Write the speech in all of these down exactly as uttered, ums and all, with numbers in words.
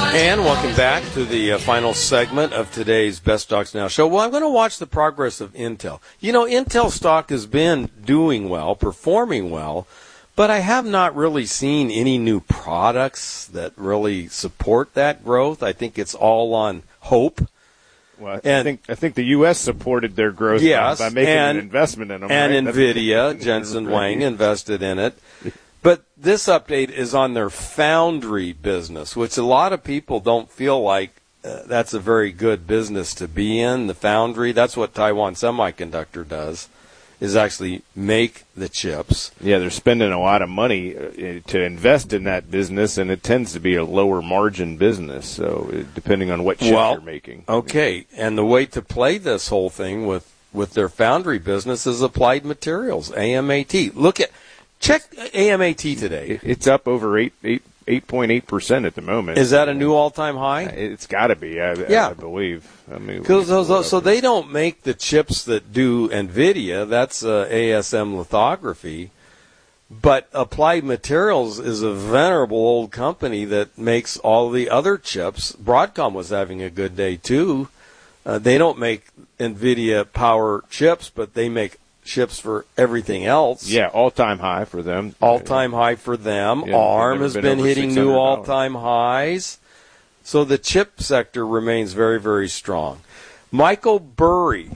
And welcome back to the uh, final segment of today's Best Stocks Now show. Well, I'm going to watch the progress of Intel. You know, Intel stock has been doing well, performing well, but I have not really seen any new products that really support that growth. I think it's all on hope. Well, I and, think I think the U S supported their growth yes, by, by making and, an investment in them. And right? NVIDIA, Jensen Huang invested in it. But this update is on their foundry business, which a lot of people don't feel like uh, that's a very good business to be in, the foundry. That's what Taiwan Semiconductor does, is actually make the chips. Yeah, they're spending a lot of money uh, to invest in that business, and it tends to be a lower margin business, so uh, depending on what chip well, you're making. Okay, and the way to play this whole thing with, with their foundry business is Applied Materials, A M A T. Look at... Check A M A T today. It's up over eight eight eight point eight percent at the moment. Is that a new all-time high? It's got to be. I, yeah. I believe. I mean, so, so, so they don't make the chips that do NVIDIA. That's uh, A S M lithography. But Applied Materials is a venerable old company that makes all the other chips. Broadcom was having a good day too. Uh, they don't make NVIDIA power chips, but they make chips for everything else. Yeah, all-time high for them. All-time high for them. Yeah, ARM has been, been hitting new dollars all-time highs. So the chip sector remains very, very strong. Michael Burry.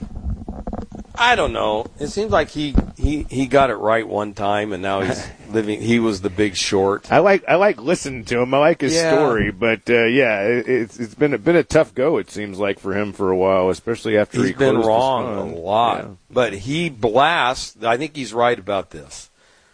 I don't know. It seems like he, he, he got it right one time, and now he's living. He was the Big Short. I like I like listening to him. I like his yeah. story, but uh, yeah, it, it's it's been a, been a tough go. It seems like for him for a while, especially after he's he been closed wrong his fund. a lot. Yeah. But he blasts. I think he's right about this.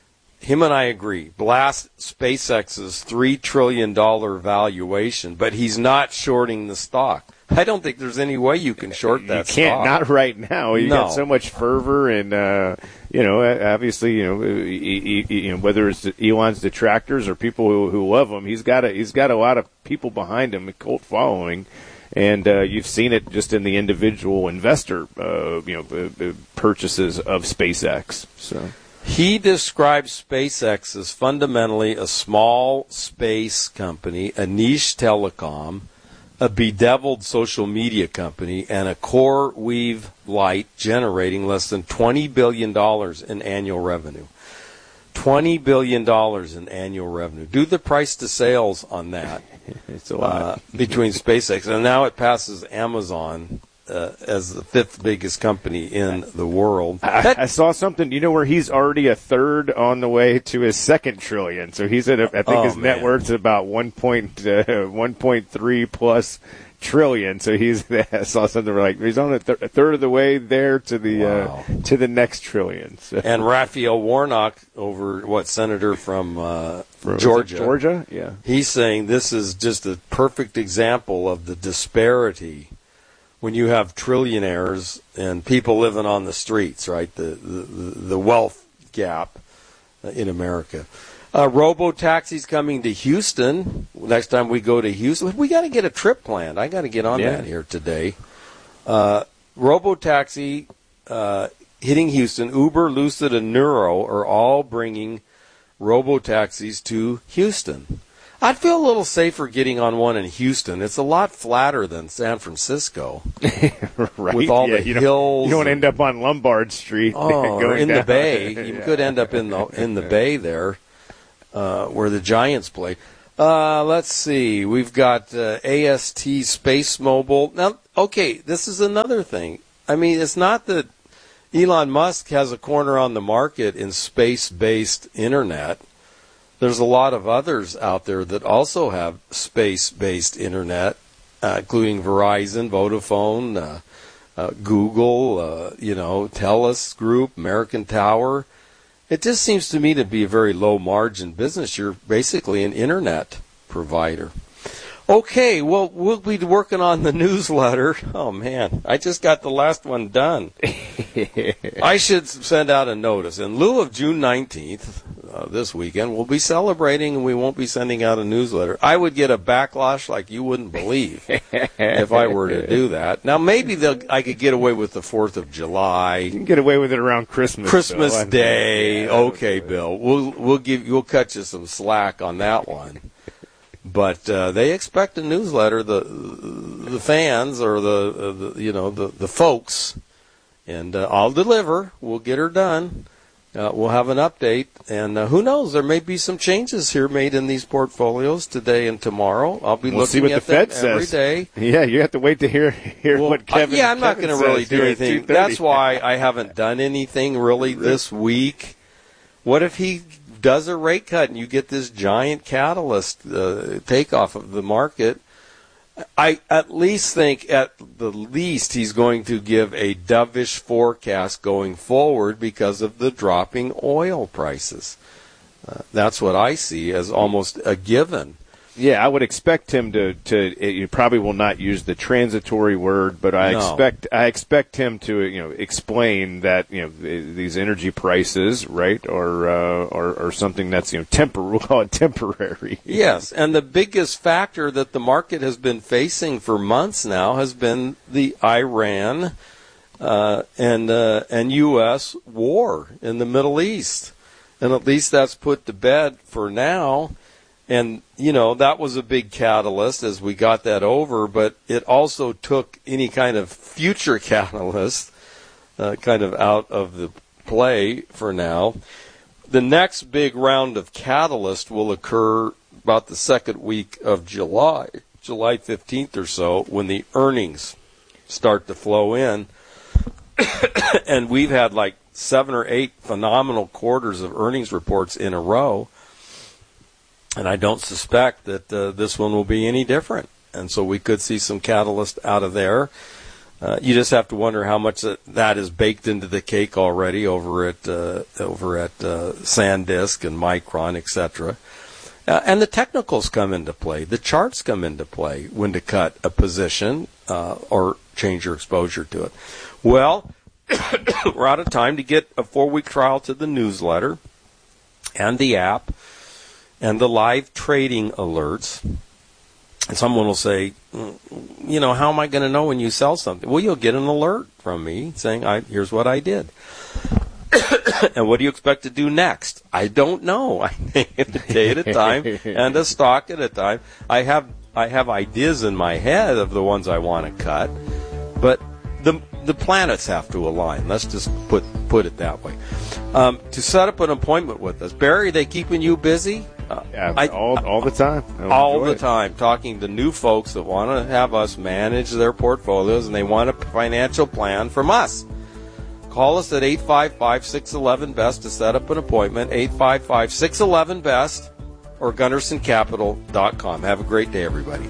Him and I agree. Blast SpaceX's three trillion dollar valuation, but he's not shorting the stock. I don't think there's any way you can short that You can't, stock. not right now. You no. got so much fervor, and uh, you know, obviously, you know, you, you know, whether it's Elon's detractors or people who, who love him, he's got a he's got a lot of people behind him, a cult following, and uh, you've seen it just in the individual investor, uh, you know, purchases of SpaceX. So. He describes SpaceX as fundamentally a small space company, a niche telecom, a bedeviled social media company, and a core weave light generating less than twenty billion dollars in annual revenue. twenty billion dollars in annual revenue. Do the price to sales on that. It's a lot. Uh, between SpaceX. And now it passes Amazon uh, as the fifth biggest company in the world. I, I saw something, you know, where he's already a third on the way to his second trillion. So he's at, a, I think oh, his man. net worth's about one point, uh, one point three plus trillion. So he's, I saw something like he's on a, th- a third of the way there to the, wow. uh, to the next trillion. So. And Raphael Warnock, over what, senator from, uh, from Georgia. Georgia, yeah. He's saying this is just a perfect example of the disparity when you have trillionaires and people living on the streets, right? The the, the wealth gap in America. Uh, robo-taxis coming to Houston. Next time we go to Houston, we got to get a trip planned. I got to get on yeah. that here today. Uh, robo-taxi uh, hitting Houston. Uber, Lucid, and Nuro are all bringing robo-taxis to Houston. I'd feel a little safer getting on one in Houston. It's a lot flatter than San Francisco. Right. With all yeah, the you hills. You don't end up on Lombard Street. Oh, going in down. the bay. You yeah. could end up in the in the bay there, uh, where the Giants play. Uh, let's see. We've got uh, A S T Space Mobile. Now, okay, this is another thing. I mean, it's not that Elon Musk has a corner on the market in space-based internet. There's a lot of others out there that also have space-based internet, uh, including Verizon, Vodafone, uh, uh, Google, uh, you know, TELUS Group, American Tower. It just seems to me to be a very low-margin business. You're basically an internet provider. Okay, well, we'll be working on the newsletter. Oh, man, I just got the last one done. I should send out a notice. In lieu of June nineteenth, uh, this weekend, we'll be celebrating and we won't be sending out a newsletter. I would get a backlash like you wouldn't believe if I were to do that. Now, maybe I could get away with the fourth of July. You can get away with it around Christmas. Christmas Bill. Day. Yeah, okay, Bill. We'll, we'll, give, we'll cut you some slack on that one. But uh, they expect a newsletter, the the fans or the, uh, the you know the, the folks, and uh, I'll deliver. We'll get her done. Uh, we'll have an update, and uh, who knows? There may be some changes here made in these portfolios today and tomorrow. I'll be we'll looking see what at the Fed them every says. day. Yeah, you have to wait to hear hear well, what Kevin. Uh, yeah, I'm Kevin not going to really do anything. That's thirty. why I haven't done anything really this week. What if he does a rate cut and you get this giant catalyst uh, takeoff of the market? I at least think at the least he's going to give a dovish forecast going forward because of the dropping oil prices. Uh, that's what I see as almost a given. Yeah, I would expect him to, to. You probably will not use the transitory word, but I No. expect I expect him to, you know, explain that, you know, these energy prices, right, or uh, or, or something that's, you know, tempor- we'll call it temporary. Yes, and the biggest factor that the market has been facing for months now has been the Iran uh, and uh, and U S war in the Middle East, and at least that's put to bed for now. And, you know, that was a big catalyst as we got that over, but it also took any kind of future catalyst uh, kind of out of the play for now. The next big round of catalyst will occur about the second week of July, July fifteenth or so, when the earnings start to flow in. And we've had like seven or eight phenomenal quarters of earnings reports in a row. And I don't suspect that uh, this one will be any different. And so we could see some catalyst out of there. Uh, you just have to wonder how much that is baked into the cake already over at uh, over at uh, SanDisk and Micron, et cetera. Uh, and the technicals come into play. The charts come into play when to cut a position uh, or change your exposure to it. Well, we're out of time to get a four-week trial to the newsletter and the app and the live trading alerts. And someone will say, you know, how am I going to know when you sell something? Well, you'll get an alert from me saying, I, here's what I did. And what do you expect to do next? I don't know. I take it a day at a time and a stock at a time. I have I have ideas in my head of the ones I want to cut, but the the planets have to align. Let's just put put it that way. Um, to set up an appointment with us, Barry, are they keeping you busy? Uh, yeah, I, all all the time. I'll all the it. time, talking to new folks that want to have us manage their portfolios, and they want a financial plan from us. Call us at eight five five, six one one, B E S T to set up an appointment, eight five five, six one one, B E S T, or Gunderson Capital dot com. Have a great day, everybody.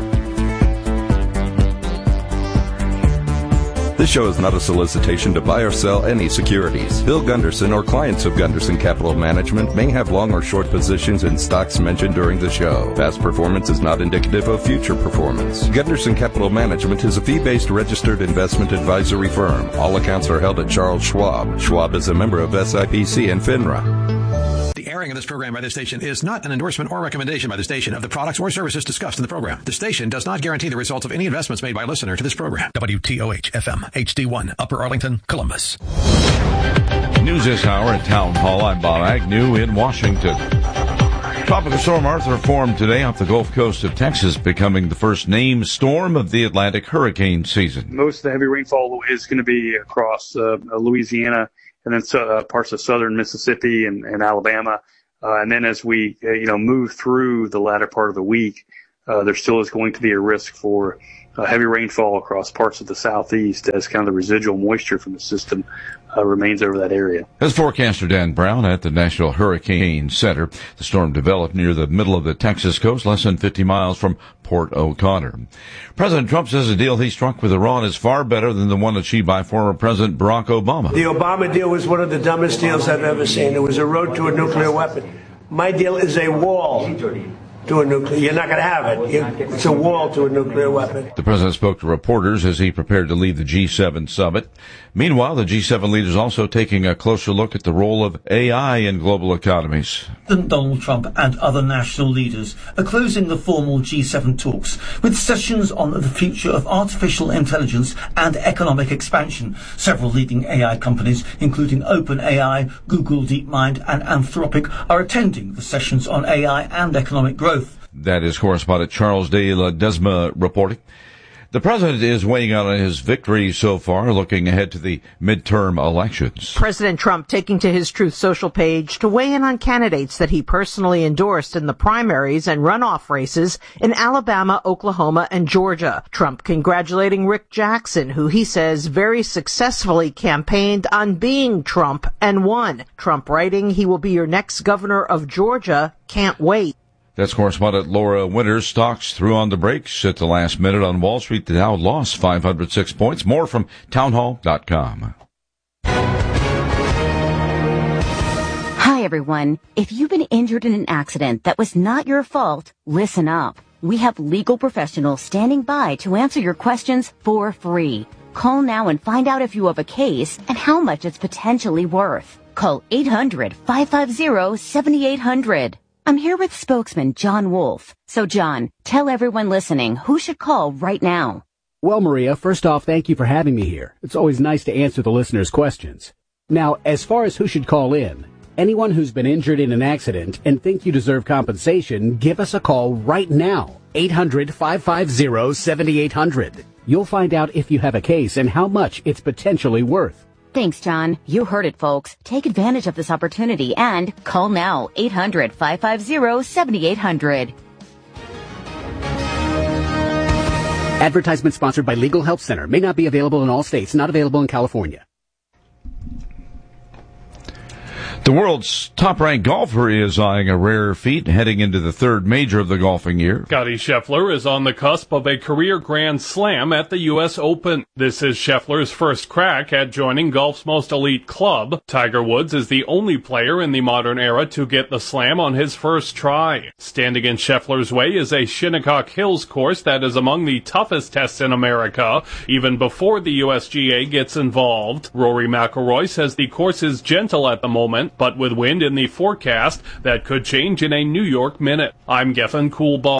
This show is not a solicitation to buy or sell any securities. Bill Gunderson or clients of Gunderson Capital Management may have long or short positions in stocks mentioned during the show. Past performance is not indicative of future performance. Gunderson Capital Management is a fee-based registered investment advisory firm. All accounts are held at Charles Schwab. Schwab is a member of S I P C and FINRA. The airing of this program by this station is not an endorsement or recommendation by the station of the products or services discussed in the program. The station does not guarantee the results of any investments made by a listener to this program. W T O H F M, H D one, Upper Arlington, Columbus. News this hour at Town Hall. I'm Bob Agnew in Washington. Tropical Storm Arthur formed today off the Gulf Coast of Texas, becoming the first named storm of the Atlantic hurricane season. Most of the heavy rainfall is going to be across uh, Louisiana and then uh, parts of southern Mississippi and, and Alabama. Uh, and then as we, uh, you know, move through the latter part of the week, uh, there still is going to be a risk for uh, heavy rainfall across parts of the southeast as kind of the residual moisture from the system uh, remains over that area. As forecaster Dan Brown at the National Hurricane Center, the storm developed near the middle of the Texas coast, less than fifty miles from Port O'Connor. President Trump says the deal he struck with Iran is far better than the one achieved by former President Barack Obama. The Obama deal was one of the dumbest deals I've ever seen. It was a road to a nuclear weapon. My deal is a wall to a nuclear. You're not going to have it. It's a wall to a nuclear weapon. The president spoke to reporters as he prepared to lead the G seven summit. Meanwhile, the G seven leaders also taking a closer look at the role of A I in global economies. President Donald Trump and other national leaders are closing the formal G seven talks with sessions on the future of artificial intelligence and economic expansion. Several leading A I companies, including OpenAI, Google DeepMind and Anthropic, are attending the sessions on A I and economic growth. That is correspondent Charles de Ledesma reporting. The president is weighing on his victory so far, looking ahead to the midterm elections. President Trump taking to his Truth Social page to weigh in on candidates that he personally endorsed in the primaries and runoff races in Alabama, Oklahoma, and Georgia. Trump congratulating Rick Jackson, who he says very successfully campaigned on being Trump and won. Trump writing, he will be your next governor of Georgia. Can't wait. That's correspondent Laura Winters. Stocks threw on the brakes at the last minute on Wall Street. The Dow lost five hundred six points. More from townhall dot com. Hi, everyone. If you've been injured in an accident that was not your fault, listen up. We have legal professionals standing by to answer your questions for free. Call now and find out if you have a case and how much it's potentially worth. Call eight hundred, five five zero, seven eight hundred. I'm here with spokesman John Wolf. So, John, tell everyone listening who should call right now. Well, Maria, first off, thank you for having me here. It's always nice to answer the listeners' questions. Now, as far as who should call in, anyone who's been injured in an accident and think you deserve compensation, give us a call right now. eight hundred, five five zero, seven eight hundred. You'll find out if you have a case and how much it's potentially worth. Thanks, John. You heard it, folks. Take advantage of this opportunity and call now. eight hundred, five five zero, seven eight hundred. Advertisement sponsored by Legal Help Center. May not be available in all states. Not available in California. The world's top-ranked golfer is eyeing a rare feat heading into the third major of the golfing year. Scottie Scheffler is on the cusp of a career Grand Slam at the U S Open. This is Scheffler's first crack at joining golf's most elite club. Tiger Woods is the only player in the modern era to get the slam on his first try. Standing in Scheffler's way is a Shinnecock Hills course that is among the toughest tests in America, even before the U S G A gets involved. Rory McIlroy says the course is gentle at the moment, but with wind in the forecast that could change in a New York minute. I'm Geffen Coolbaugh.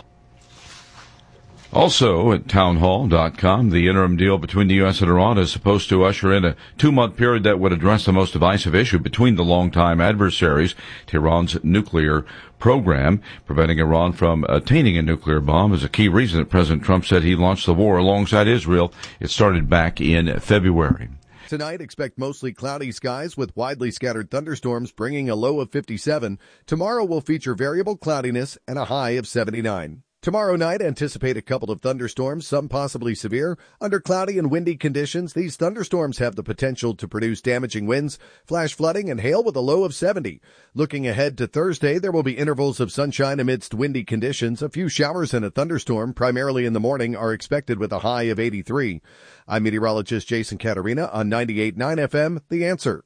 Also at townhall dot com, the interim deal between the U S and Iran is supposed to usher in a two-month period that would address the most divisive issue between the longtime adversaries, Tehran's nuclear program. Preventing Iran from attaining a nuclear bomb is a key reason that President Trump said he launched the war alongside Israel. It started back in February. Tonight, expect mostly cloudy skies with widely scattered thunderstorms bringing a low of fifty-seven. Tomorrow will feature variable cloudiness and a high of seventy-nine. Tomorrow night, anticipate a couple of thunderstorms, some possibly severe. Under cloudy and windy conditions, these thunderstorms have the potential to produce damaging winds, flash flooding, and hail with a low of seventy. Looking ahead to Thursday, there will be intervals of sunshine amidst windy conditions. A few showers and a thunderstorm, primarily in the morning, are expected with a high of eighty-three. I'm meteorologist Jason Caterina on ninety-eight point nine F M, The Answer.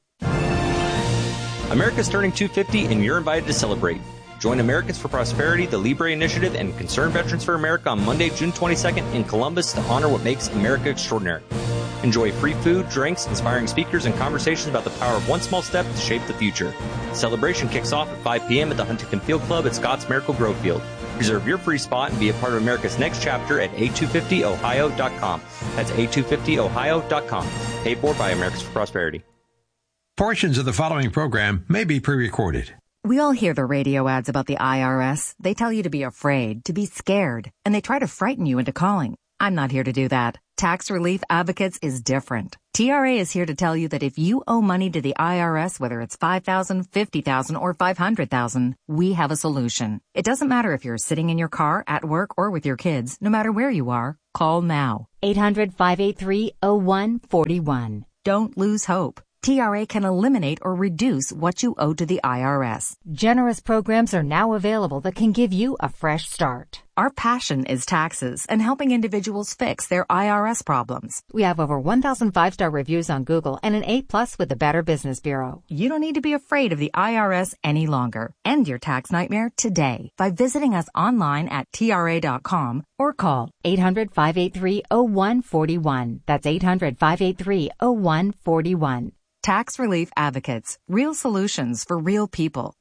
America's turning two fifty, and you're invited to celebrate. Join Americans for Prosperity, the Libre Initiative, and Concerned Veterans for America on Monday, June twenty-second in Columbus to honor what makes America extraordinary. Enjoy free food, drinks, inspiring speakers, and conversations about the power of one small step to shape the future. The celebration kicks off at five p.m. at the Huntington Field Club at Scotts Miracle Grove Field. Reserve your free spot and be a part of America's next chapter at A two fifty ohio dot com. That's A two fifty ohio dot com. Paid for by Americans for Prosperity. Portions of the following program may be pre-recorded. We all hear the radio ads about the I R S. They tell you to be afraid, to be scared, and they try to frighten you into calling. I'm not here to do that. Tax Relief Advocates is different. T R A is here to tell you that if you owe money to the I R S, whether it's five thousand dollars, fifty thousand dollars, or five hundred thousand dollars, we have a solution. It doesn't matter if you're sitting in your car, at work, or with your kids. No matter where you are, call now. eight hundred, five eight three, oh one four one. Don't lose hope. T R A can eliminate or reduce what you owe to the I R S. Generous programs are now available that can give you a fresh start. Our passion is taxes and helping individuals fix their I R S problems. We have over one thousand five-star reviews on Google and an A plus with the Better Business Bureau. You don't need to be afraid of the I R S any longer. End your tax nightmare today by visiting us online at T R A dot com or call eight hundred, five eight three, oh one four one. That's eight hundred, five eight three, oh one four one. Tax Relief Advocates. Real solutions for real people.